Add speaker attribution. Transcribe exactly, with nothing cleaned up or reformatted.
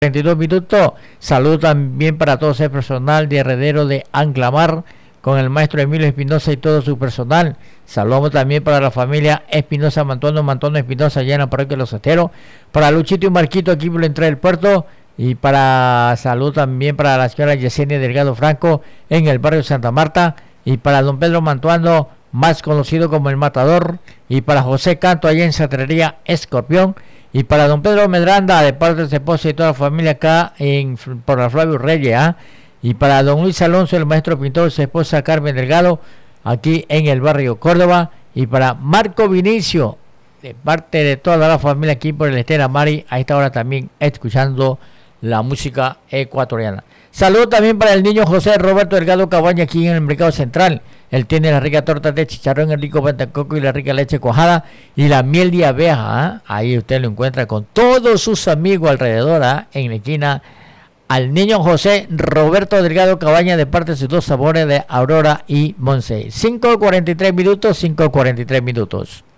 Speaker 1: veintidós minutos. Saludo también para todo ese personal de Heredero de Anclamar, con el maestro Emilio Espinosa y todo su personal. Saludamos también para la familia Espinosa Mantuano, Mantuano Espinosa, allá en la parroquia de Los Esteros. Para Luchito y Marquito, aquí por la entrada del puerto. Y para salud también para la señora Yesenia Delgado Franco, en el barrio Santa Marta. Y para don Pedro Mantuano, más conocido como el Matador. Y para José Canto, allá en Satrería Escorpión. Y para don Pedro Medranda, de parte de su esposa y toda la familia acá en, por la Flavio Reyes, ¿ah? Y para don Luis Alonso, el maestro pintor, su esposa Carmen Delgado, aquí en el barrio Córdoba. Y para Marco Vinicio, de parte de toda la familia aquí por el Estela Mari, a esta hora también escuchando la música ecuatoriana. Saludos también para el niño José Roberto Delgado Cabaña, aquí en el Mercado Central. Él tiene la rica torta de chicharrón, el rico pantacoco y la rica leche cuajada y la miel de abeja, ¿eh? Ahí usted lo encuentra con todos sus amigos alrededor, ¿eh? En la esquina, al niño José Roberto Delgado Cabaña, de parte de sus dos sabores de Aurora y Monse. cinco cuarenta y tres minutos, cinco cuarenta y tres minutos.